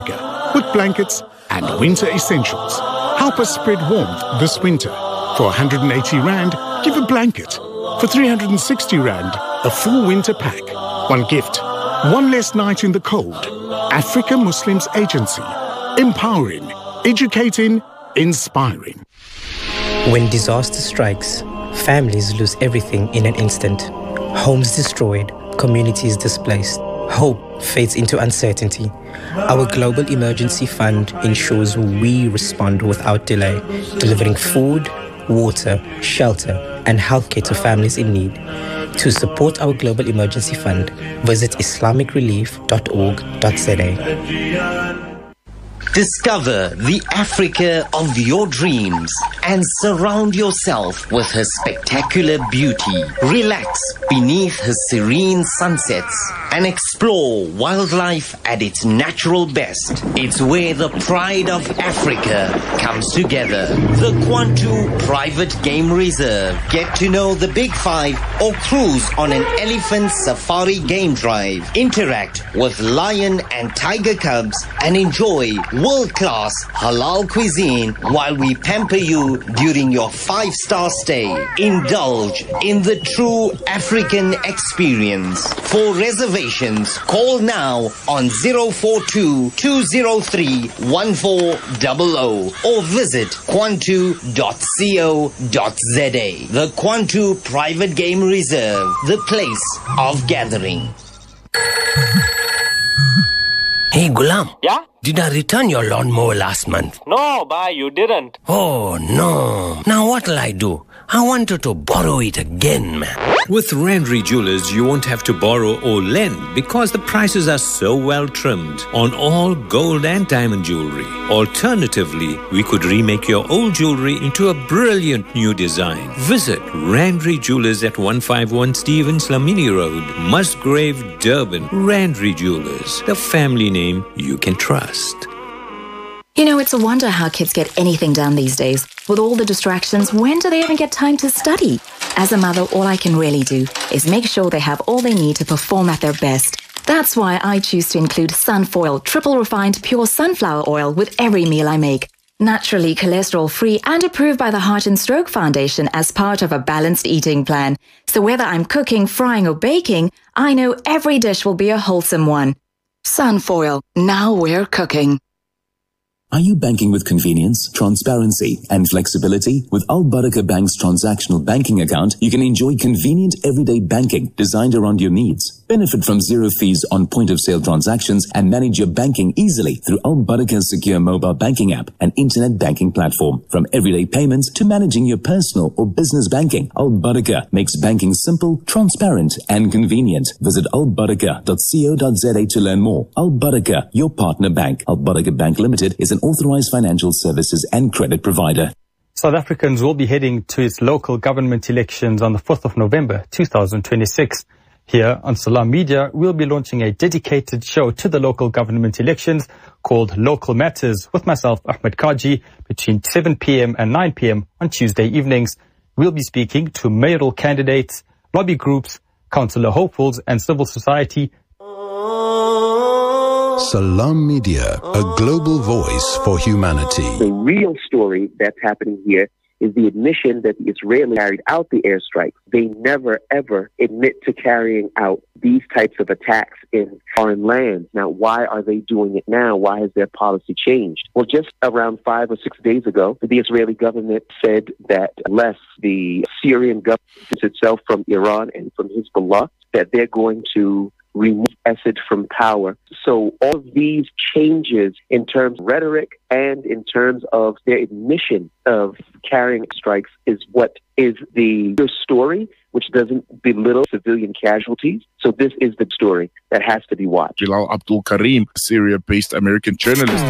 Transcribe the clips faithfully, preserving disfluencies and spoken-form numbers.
with blankets and winter essentials. Help us spread warmth this winter. For one hundred eighty rand, give a blanket. For three hundred sixty rand, a full winter pack. One gift, one less night in the cold. Africa Muslims Agency. Empowering, educating, inspiring. When disaster strikes, families lose everything in an instant. Homes destroyed, communities displaced. Hope fades into uncertainty. Our Global Emergency Fund ensures we respond without delay, delivering food, water, shelter, and healthcare to families in need. To support our Global Emergency Fund, visit islamic relief dot org dot z a. Discover the Africa of your dreams and surround yourself with her spectacular beauty. Relax beneath her serene sunsets and explore wildlife at its natural best. It's where the pride of Africa comes together. The Kwantu Private Game Reserve. Get to know the Big Five or cruise on an elephant safari game drive. Interact with lion and tiger cubs and enjoy world-class halal cuisine while we pamper you during your five-star stay. Indulge in the true African experience. For reservations, call now on zero four two, two zero three, one four zero zero or visit kwantu dot co dot z a. The Kwantu Private Game Reserve, the place of gathering. Hey, Gulam. Yeah? Did I return your lawnmower last month? No, bye, you didn't. Oh, no. Now what'll I do? I wanted to borrow it again, man. With Randry Jewelers, you won't have to borrow or lend because the prices are so well trimmed on all gold and diamond jewelry. Alternatively, we could remake your old jewelry into a brilliant new design. Visit Randry Jewelers at one fifty-one Stevens Lamini Road, Musgrave, Durban. Randry Jewelers, the family name you can trust. You know, it's a wonder how kids get anything done these days. With all the distractions, when do they even get time to study? As a mother, all I can really do is make sure they have all they need to perform at their best. That's why I choose to include Sunfoil triple refined pure sunflower oil with every meal I make. Naturally cholesterol-free and approved by the Heart and Stroke Foundation as part of a balanced eating plan. So whether I'm cooking, frying or baking, I know every dish will be a wholesome one. Sunfoil, now we're cooking. Are you banking with convenience, transparency, and flexibility? With Al Barakah Bank's transactional banking account, you can enjoy convenient everyday banking designed around your needs. Benefit from zero fees on point-of-sale transactions and manage your banking easily through Al Barakah's secure mobile banking app and internet banking platform. From everyday payments to managing your personal or business banking, Al Barakah makes banking simple, transparent, and convenient. Visit al barakah dot co dot z a to learn more. Al Barakah, your partner bank. Al Barakah Bank Limited is an authorized financial services and credit provider. South Africans will be heading to its local government elections on the fourth of November two thousand twenty-six. Here on Salam Media, we'll be launching a dedicated show to the local government elections called Local Matters with myself, Ahmed Kaji, between seven p.m. and nine p.m. on Tuesday evenings. We'll be speaking to mayoral candidates, lobby groups, councillor hopefuls and civil society. Salam Media, a global voice for humanity. The real story that's happening here is the admission that the Israelis carried out the airstrikes. They never, ever admit to carrying out these types of attacks in foreign lands. Now, why are they doing it now? Why has their policy changed? Well, just around five or six days ago, the Israeli government said that unless the Syrian government distances itself from Iran and from Hezbollah, that they're going to remove Assad from power. So all of these changes in terms of rhetoric and in terms of their admission of carrying strikes is what is the story, which doesn't belittle civilian casualties. So this is the story that has to be watched. Bilal Abdul Karim, Syria-based American journalist.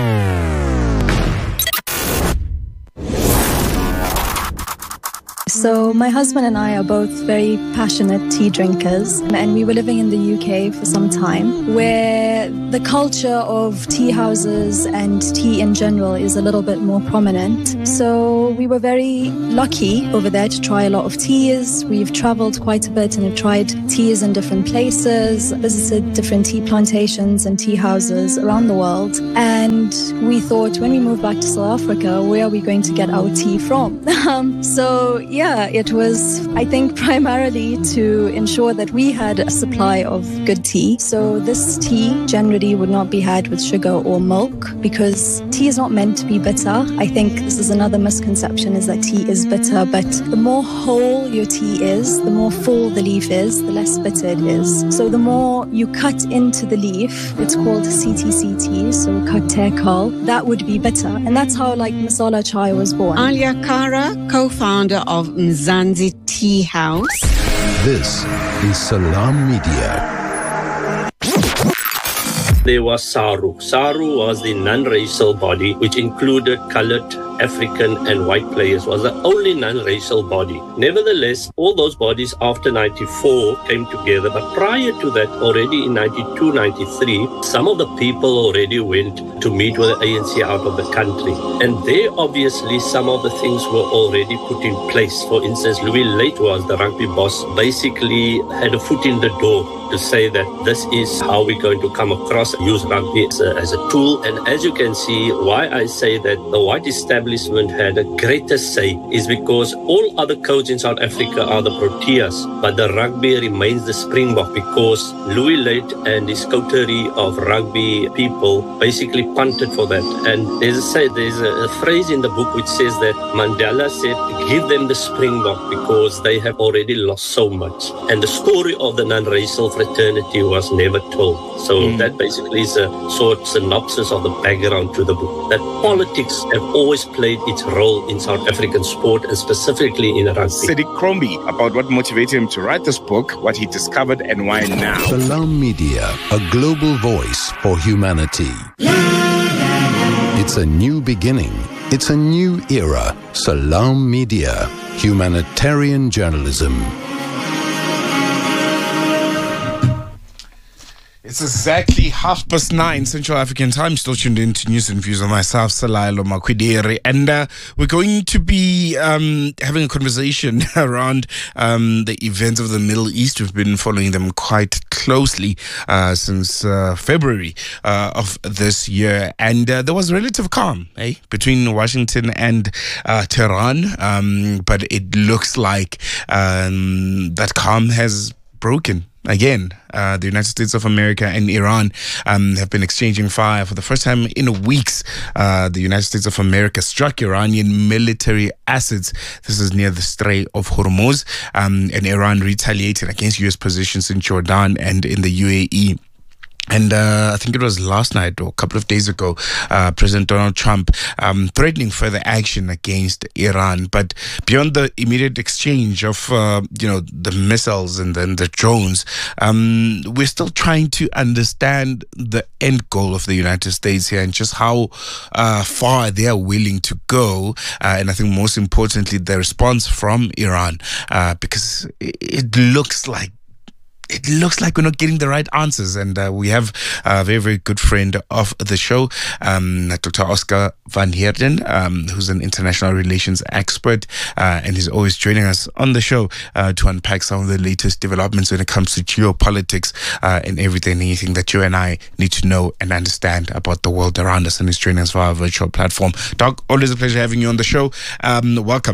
So my husband and I are both very passionate tea drinkers, and we were living in the U K for some time, where the culture of tea houses and tea in general is a little bit more prominent. So we were very lucky over there to try a lot of teas. We've traveled quite a bit and have tried teas in different places, visited different tea plantations and tea houses around the world. And we thought, when we move back to South Africa, where are we going to get our tea from? um, so yeah, it was, I think, primarily to ensure that we had a supply of good tea. So this tea generally would not be had with sugar or milk, because tea is not meant to be bitter. I think this is another misconception, is that tea is bitter, but the more whole your tea is, the more full the leaf is, the less bitter it is. So the more you cut into the leaf, it's called C T C tea, so Katekal, that would be bitter. And that's how like Masala Chai was born. Alia Kara, co-founder of Mzansi Tea House. This is Salam Media. There was SARU. SARU was the non-racial body, which included colored, African and white players, was the only non-racial body. Nevertheless, all those bodies after ninety-four came together, but prior to that, already in ninety-two, ninety-three, some of the people already went to meet with the A N C out of the country. And there, obviously, some of the things were already put in place. For instance, Louis Late was the rugby boss, basically had a foot in the door to say that this is how we're going to come across, use rugby as a, as a tool. And as you can see, why I say that the white establishment had a greater say is because all other codes in South Africa are the Proteas, but the rugby remains the Springbok, because Louis Late and his coterie of rugby people basically punted for that. And there's a, say, there's a, a phrase in the book which says that Mandela said, give them the Springbok because they have already lost so much. And the story of the non-racial fraternity was never told. So mm. that basically is a short synopsis of the background to the book. That politics have always played its role in South African sport, and specifically in rugby. Siddiq Crombie, about what motivated him to write this book, what he discovered, and why now. Salam Media, a global voice for humanity. It's a new beginning. It's a new era. Salam Media, humanitarian journalism. It's exactly half past nine Central African time. Still tuned in to News and Views on myself, Salailo Makwidere. And uh, we're going to be um, having a conversation around um, the events of the Middle East. We've been following them quite closely uh, since uh, February uh, of this year. And uh, there was relative calm eh, between Washington and uh, Tehran. Um, but it looks like um, that calm has broken. Again, uh, the United States of America and Iran um, have been exchanging fire for the first time in weeks. Uh, the United States of America struck Iranian military assets. This is near the Strait of Hormuz. Um, and Iran retaliated against U S positions in Jordan and in the U A E. And uh, I think it was last night or a couple of days ago, uh, President Donald Trump um, threatening further action against Iran. But beyond the immediate exchange of, uh, you know, the missiles and then the drones, um, we're still trying to understand the end goal of the United States here and just how uh, far they are willing to go. Uh, and I think most importantly, the response from Iran, uh, because it, it looks like It looks like we're not getting the right answers. And uh, we have a very, very good friend of the show, um, Doctor Oscar van Heerden, um, who's an international relations expert. Uh, and he's always joining us on the show uh, to unpack some of the latest developments when it comes to geopolitics uh, and everything, anything that you and I need to know and understand about the world around us. And he's joining us via our virtual platform. Doc, always a pleasure having you on the show. Um, welcome.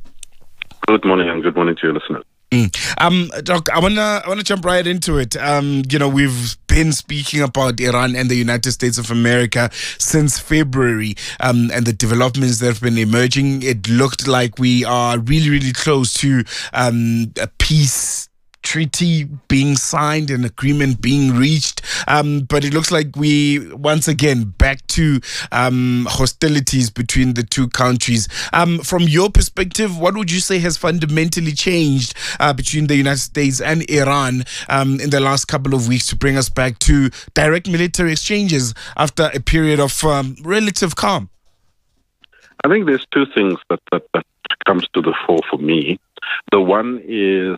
Good morning, and good morning to your listeners. Mm. Um, Doc, I wanna I wanna jump right into it. Um, you know, we've been speaking about Iran and the United States of America since February, um, and the developments that have been emerging. It looked like we are really, really close to um, a peace treaty being signed, an agreement being reached, um, but it looks like we once again back to um, hostilities between the two countries. Um, from your perspective, what would you say has fundamentally changed uh, between the United States and Iran um, in the last couple of weeks to bring us back to direct military exchanges after a period of um, relative calm? I think there's two things that, that, that comes to the fore for me. The one is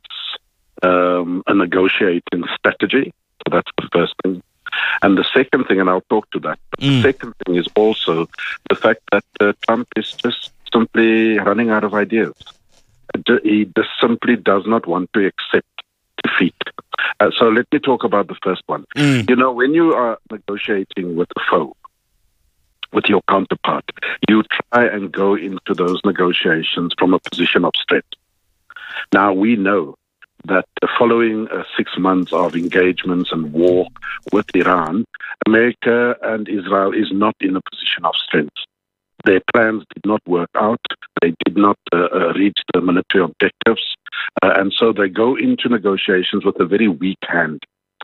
um, a negotiating strategy. So that's the first thing. And the second thing, and I'll talk to that, but mm. the second thing is also the fact that uh, Trump is just simply running out of ideas. He just simply does not want to accept defeat. Uh, so let me talk about the first one. Mm. You know, when you are negotiating with a foe, with your counterpart, you try and go into those negotiations from a position of strength. Now, we know that following uh, six months of engagements and war with Iran, America and Israel is not in a position of strength. Their plans did not work out. They did not uh, uh, reach the military objectives. Uh, and so they go into negotiations with a very weak hand.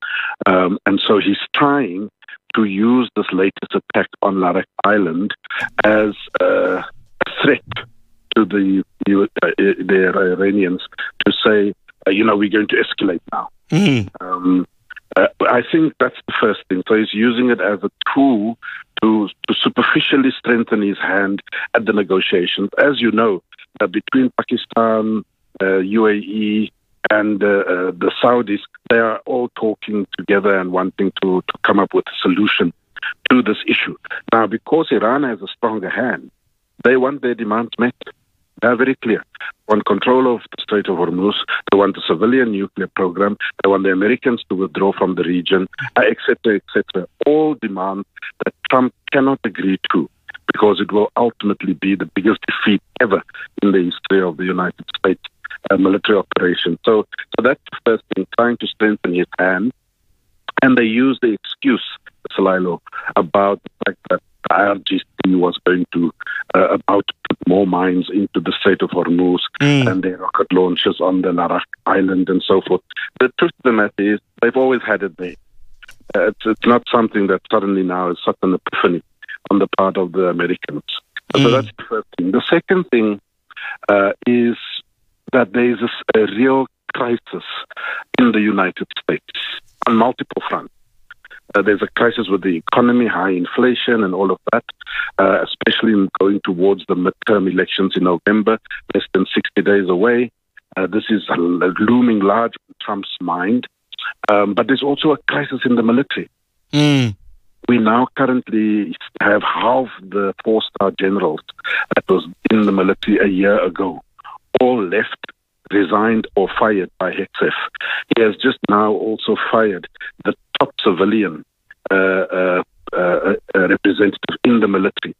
Um, and so he's trying to use this latest attack on Larak Island as uh, a threat to the, uh, the Iranians to say, uh, you know, we're going to escalate now. Mm. Um, uh, I think that's the first thing. So he's using it as a tool to, to superficially strengthen his hand at the negotiations. As you know, uh, between Pakistan, uh, U A E, and uh, uh, the Saudis, they are all talking together and wanting to, to come up with a solution to this issue. Now, because Iran has a stronger hand, they want their demands met. They are very clear. They want control of the Strait of Hormuz. They want a civilian nuclear program. They want the Americans to withdraw from the region, et cetera, et cetera. All demands that Trump cannot agree to, because it will ultimately be the biggest defeat ever in the history of the United States uh, military operation. So, so that's the first thing, trying to strengthen his hand. And they use the excuse, Salilo, about the fact that the I R G C was going to, uh, about to put more mines into the Strait of Hormuz mm. and their rocket launches on the Larak Island and so forth. The truth of the matter is, they've always had it there. Uh, it's, it's not something that suddenly now is such an epiphany on the part of the Americans. Mm. So that's the first thing. The second thing uh, is that there is a, a real crisis in the United States on multiple fronts. Uh, there's a crisis with the economy, high inflation and all of that, uh, especially in going towards the midterm elections in November, less than sixty days away. Uh, this is a, a looming large in Trump's mind. Um, but there's also a crisis in the military. Mm. We now currently have half the four-star generals that was in the military a year ago, all left, resigned or fired by Hegseth. He has just now also fired the top civilian uh, uh, uh, uh, representative in the military.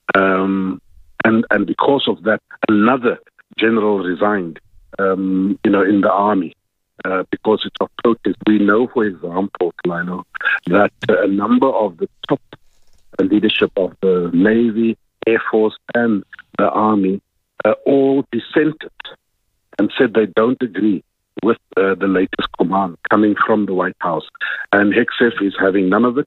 Um, and, and because of that, another general resigned, um, you know, in the army. Uh, because it's a protest. We know, for example, Lino, that uh, a number of the top uh, leadership of the Navy, Air Force, and the Army uh, all dissented and said they don't agree with uh, the latest command coming from the White House. And Hegseth is having none of it,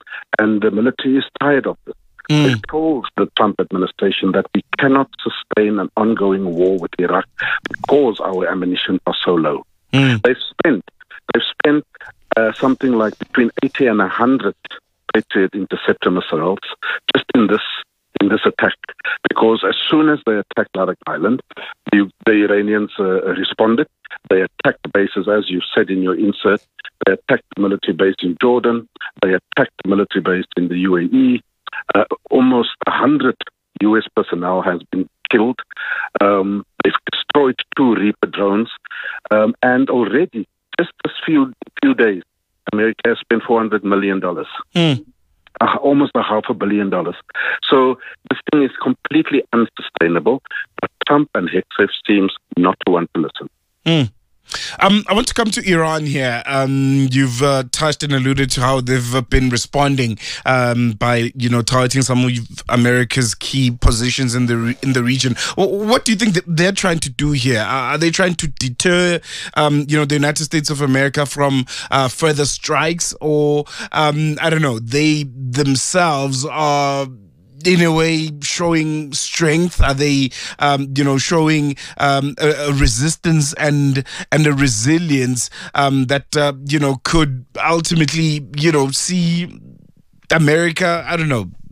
and the military is tired of it. Mm. They've told the Trump administration that we cannot sustain an ongoing war with Iraq because our ammunition are so low. Mm. They've spent they've spent uh, something like between eighty and a hundred Patriot interceptor missiles just in this in this attack. Because as soon as they attacked Larak Island, the, the Iranians uh, responded. They attacked bases, as you said in your insert. They attacked the military base in Jordan. They attacked the military base in the U A E. Uh, almost a hundred U S personnel has been killed. Um, they've destroyed two Reaper drones. Um, and already, just this few few days, America has spent four hundred million dollars. Mm. Uh, almost a half a billion dollars. So this thing is completely unsustainable, but Trump and Hegseth seems not to want to listen. Mm. Um, I want to come to Iran here. Um, you've uh, touched and alluded to how they've uh, been responding um, by, you know, targeting some of America's key positions in the re- in the region. What do you think that they're trying to do here? Are they trying to deter, um, you know, the United States of America from uh, further strikes, or um, I don't know, they themselves are in a way showing strength? Are they, um, you know, showing um, a, a resistance and and a resilience um, that uh, you know could ultimately, you know, see America, I don't know,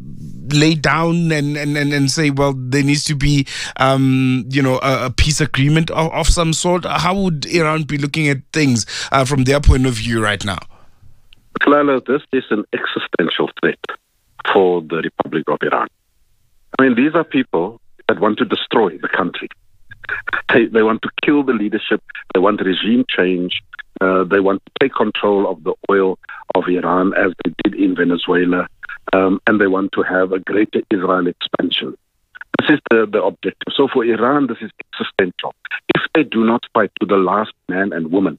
lay down and, and, and, and say, well, there needs to be, um, you know, a, a peace agreement of, of some sort? How would Iran be looking at things uh, from their point of view right now? Lalo, this is an existential threat for the Republic of Iran. I mean, these are people that want to destroy the country. They, they want to kill the leadership. They want regime change. Uh, they want to take control of the oil of Iran as they did in Venezuela. Um, and they want to have a greater Israel expansion. This is the, the objective. So for Iran, this is existential. If they do not fight to the last man and woman,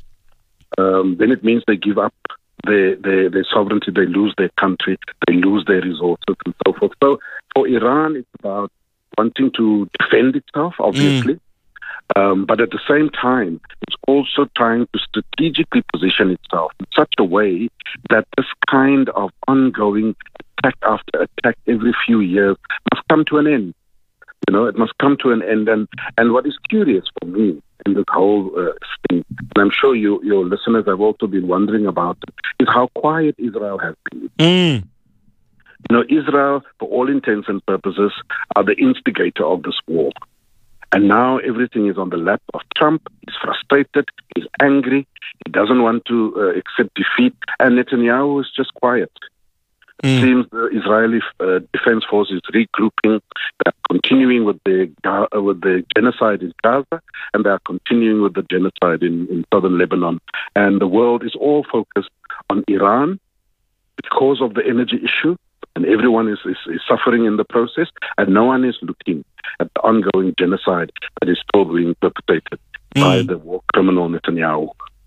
um, then it means they give up their, their, their sovereignty, they lose their country, they lose their resources and so forth. So for Iran, it's about wanting to defend itself, obviously. Mm. Um, but at the same time, it's also trying to strategically position itself in such a way that this kind of ongoing attack after attack every few years must come to an end. You know, it must come to an end. And, and what is curious for me in this whole uh, thing, and I'm sure you, your listeners have also been wondering about it, is how quiet Israel has been. Mm. You know, Israel, for all intents and purposes, are the instigator of this war. And now everything is on the lap of Trump. He's frustrated. He's angry. He doesn't want to uh, accept defeat. And Netanyahu is just quiet. Mm. It seems the Israeli uh, Defense Force is regrouping. They're continuing with the, uh, with the genocide in Gaza, and they're continuing with the genocide in, in southern Lebanon. And the world is all focused on Iran because of the energy issue. And everyone is, is, is suffering in the process, and no one is looking at the ongoing genocide that is still being perpetrated mm. by the war criminal Netanyahu.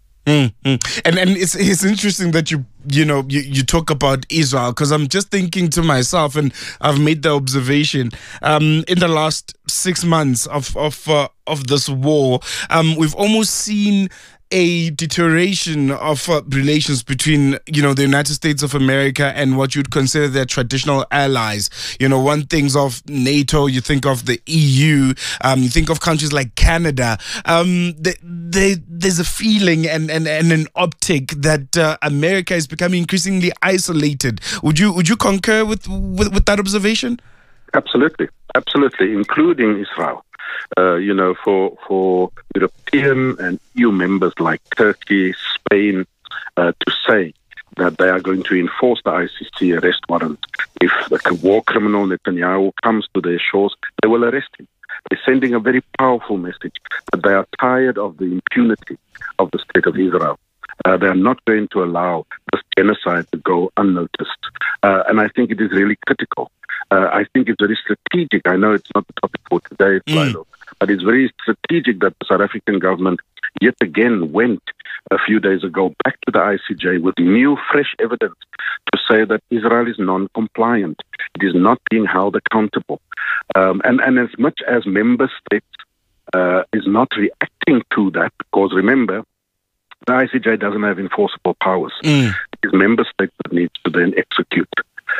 Mm-hmm. And and it's it's interesting that you you know you, you talk about Israel, because I'm just thinking to myself, and I've made the observation um, in the last six months of of uh, of this war, um, we've almost seen a deterioration of uh, relations between, you know, the United States of America and what you'd consider their traditional allies. You know, one thinks of NATO, you think of the E U, um, you think of countries like Canada. Um, they, they, there's a feeling and, and, and an optic that uh, America is becoming increasingly isolated. Would you would you concur with, with, with that observation? Absolutely, absolutely, including Israel. Uh, you know, for for European and E U members like Turkey, Spain, uh, to say that they are going to enforce the I C C arrest warrant. If the war criminal Netanyahu comes to their shores, they will arrest him. They're sending a very powerful message that they are tired of the impunity of the state of Israel. Uh, they are not going to allow this genocide to go unnoticed. Uh, and I think it is really critical. Uh, I think it's very strategic. I know it's not the topic for today, mm. but it's very strategic that the South African government yet again went a few days ago back to the I C J with new, fresh evidence to say that Israel is non-compliant. It is not being held accountable. Um, and, and as much as member states uh, is not reacting to that, because remember, the I C J doesn't have enforceable powers. Mm. It's member states that need to then execute.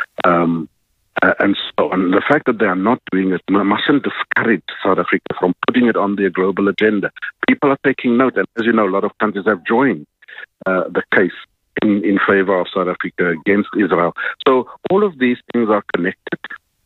Um, Uh, and so and the fact that they are not doing it mustn't discourage South Africa from putting it on their global agenda. People are taking note, and as you know, a lot of countries have joined uh, the case in, in favor of South Africa against Israel. So all of these things are connected,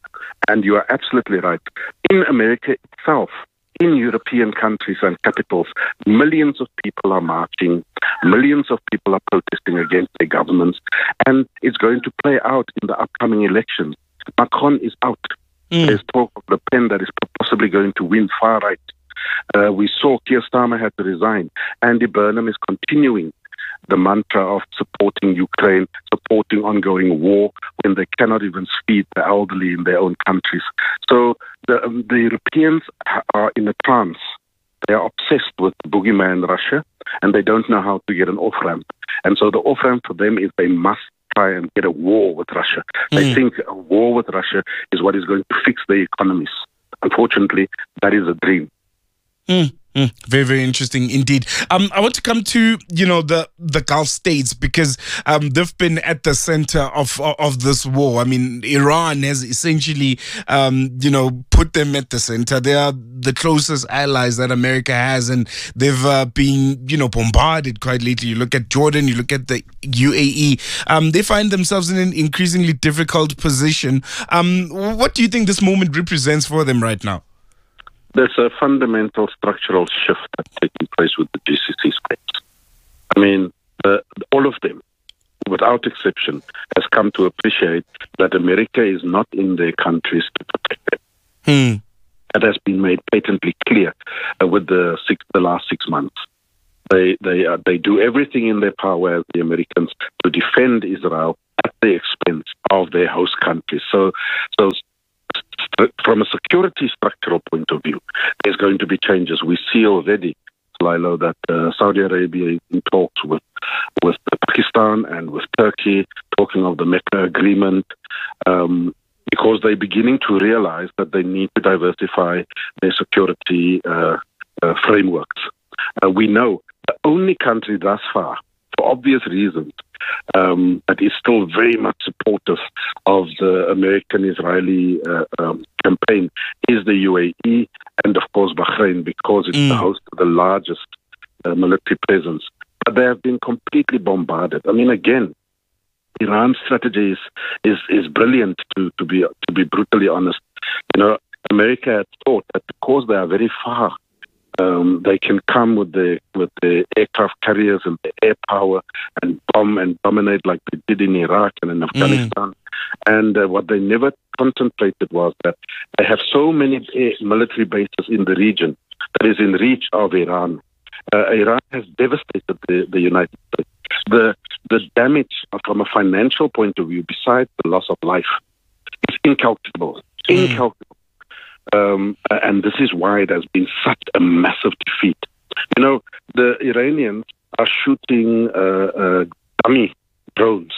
and you are absolutely right. In America itself, in European countries and capitals, millions of people are marching, millions of people are protesting against their governments, and it's going to play out in the upcoming elections. Macron is out. Mm. There's talk of Le Pen that is possibly going to win far right. Uh, we saw Keir Starmer had to resign. Andy Burnham is continuing the mantra of supporting Ukraine, supporting ongoing war when they cannot even feed the elderly in their own countries. So the, um, the Europeans are in a trance. They are obsessed with the boogeyman Russia, and they don't know how to get an off-ramp. And so the off-ramp for them is they must try and get a war with Russia. Mm. They think a war with Russia is what is going to fix their economies. Unfortunately, that is a dream. Mm, Mm, very, very interesting indeed. Um, I want to come to, you know, the, the Gulf states, because um, they've been at the center of, of, of this war. I mean, Iran has essentially, um, you know, put them at the center. They are the closest allies that America has, and they've uh, been, you know, bombarded quite lately. You look at Jordan, you look at the U A E. Um, they find themselves in an increasingly difficult position. Um, what do you think this moment represents for them right now? There's a fundamental structural shift that's taking place with the G C C states. I mean, uh, all of them, without exception, has come to appreciate that America is not in their countries to protect them. Hmm. That has been made patently clear uh, with the six, the last six months. They they uh, they do everything in their power, as the Americans, to defend Israel at the expense of their host countries. So, so. From a security structural point of view, there's going to be changes. We see already, Lilo, that uh, Saudi Arabia is in talks with, with Pakistan and with Turkey, talking of the Mecca agreement, um, because they're beginning to realize that they need to diversify their security uh, uh, frameworks. Uh, we know the only country thus far, for obvious reasons, Um, that is still very much supportive of the American-Israeli uh, um, campaign is the U A E and, of course, Bahrain, because it's mm. the host of the largest uh, military presence. But they have been completely bombarded. I mean, again, Iran's strategy is is, is brilliant, to, to be to be brutally honest. You know, America had thought that because they are very far, Um, they can come with the with the aircraft carriers and the air power and bomb and dominate like they did in Iraq and in Afghanistan. Mm. And uh, what they never contemplated was that they have so many air military bases in the region that is in reach of Iran. Uh, Iran has devastated the, the United States. The the damage from a financial point of view, besides the loss of life, is incalculable. Mm. Incalculable. Um, and this is why it has been such a massive defeat. You know, the Iranians are shooting uh, uh, dummy drones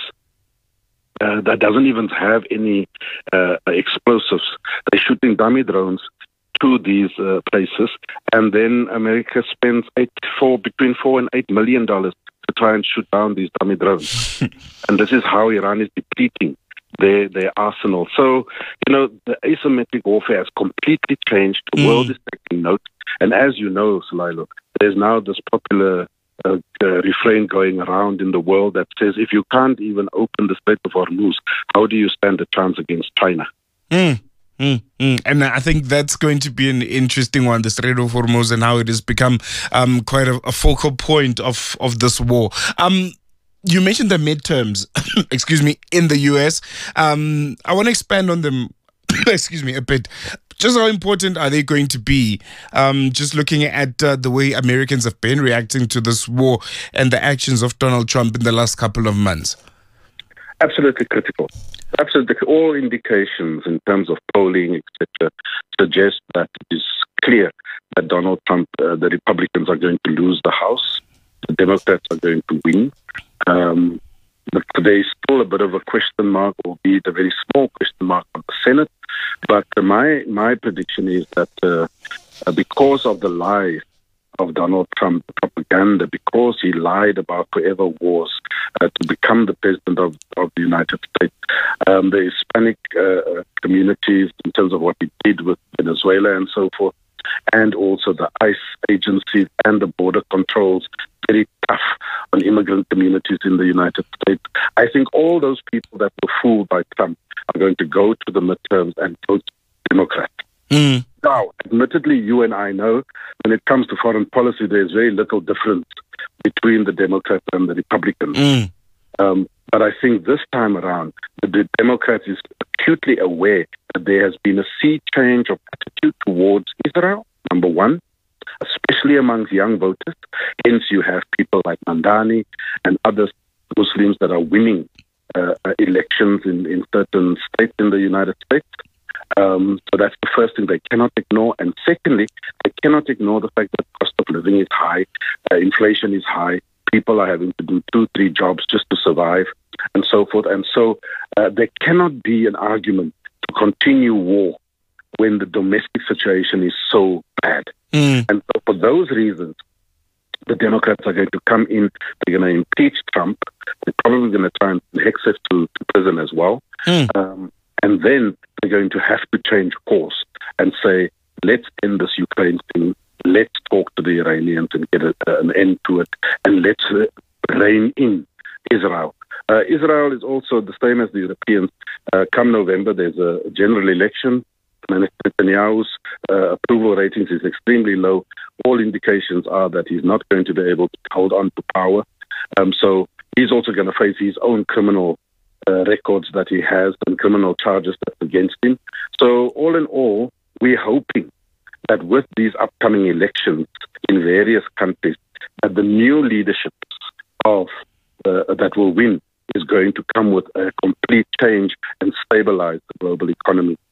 uh, that doesn't even have any uh, explosives. They're shooting dummy drones to these uh, places, and then America spends eight, four, between four and eight million dollars to try and shoot down these dummy drones. And this is how Iran is depleting their their arsenal. So, you know, the asymmetric warfare has completely changed. The mm. world is taking note. And as you know, Sulailo, there's now this popular uh, uh, refrain going around in the world that says, if you can't even open the Strait of Hormuz, how do you stand a chance against China? Mm. Mm, mm. And I think that's going to be an interesting one, the Strait of Hormuz, and how it has become um, quite a, a focal point of, of this war. Um, You mentioned the midterms, excuse me, in the U S. Um, I want to expand on them, excuse me, a bit. Just how important are they going to be? Um, just looking at uh, the way Americans have been reacting to this war and the actions of Donald Trump in the last couple of months. Absolutely critical. Absolutely. All indications in terms of polling, et cetera, suggest that it is clear that Donald Trump, uh, the Republicans are going to lose the House. The Democrats are going to win. Um, but there is still a bit of a question mark, albeit a very small question mark, on the Senate. But uh, my my prediction is that uh, because of the lie of Donald Trump, the propaganda, because he lied about forever wars uh, to become the president of, of the United States, um, the Hispanic uh, communities, in terms of what he did with Venezuela and so forth, and also the ICE agencies and the border controls, very tough on immigrant communities in the United States. I think all those people that were fooled by Trump are going to go to the midterms and vote Democrat. Mm. Now, admittedly, you and I know when it comes to foreign policy, there's very little difference between the Democrats and the Republicans. Mm. Um, but I think this time around, the, the Democrats is acutely aware that there has been a sea change of attitude towards Israel, number one, especially amongst young voters. Hence, you have people like Mandani and other Muslims that are winning uh, elections in, in certain states in the United States. Um, so that's the first thing they cannot ignore. And secondly, they cannot ignore the fact that cost of living is high, uh, inflation is high, people are having to do two, three jobs just to survive, and so forth. And so uh, there cannot be an argument to continue war when the domestic situation is so bad. Mm. And so for those reasons, the Democrats are going to come in, they're going to impeach Trump, they're probably going to try and hex it to, to prison as well. Mm. Um, and then they're going to have to change course and say, let's end this Ukraine thing, let's talk to the Iranians and get a, an end to it, and let's uh, rein in Israel. Uh, Israel is also the same as the Europeans. Uh, come November, there's a general election. Netanyahu's uh, approval ratings is extremely low. All indications are that he's not going to be able to hold on to power. Um, so he's also going to face his own criminal uh, records that he has and criminal charges that's against him. So all in all, we're hoping that with these upcoming elections in various countries, that the new leadership of uh, that will win is going to come with a complete change and stabilize the global economy.